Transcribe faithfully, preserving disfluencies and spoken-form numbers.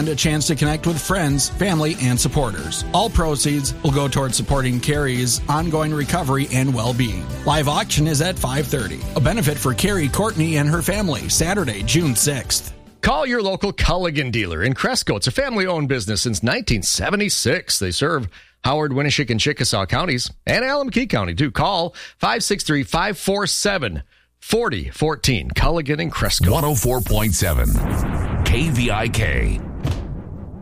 a chance to connect with friends, family, and supporters. All proceeds will go towards supporting Carrie's ongoing recovery and well-being. Live auction is at five thirty. A benefit for Carrie Courtney and her family, Saturday, June sixth. Call your local Culligan dealer in Cresco. It's a family-owned business since nineteen seventy-six. They serve Howard, Winneshiek, and Chickasaw counties, and Alameda County, too. Call five six three, five four seven, four zero one four. Culligan and Cresco. one oh four point seven K V I K.